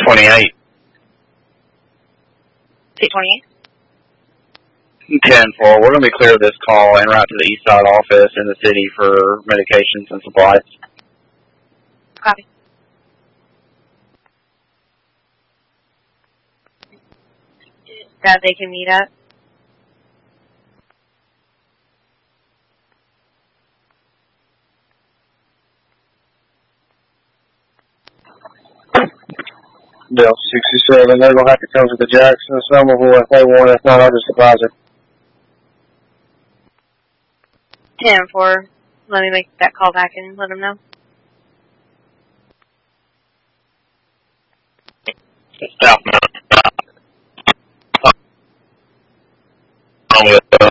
28. 828? 10-4. We're going to be clear of this call and route to the east side office in the city for medications and supplies. Copy. That they can meet up? Bill 67, they're going to have to come to the Jackson Somerville if they want. If not, I'll just advise it. 10-4. Let me make that call back and let them know. South Mountain.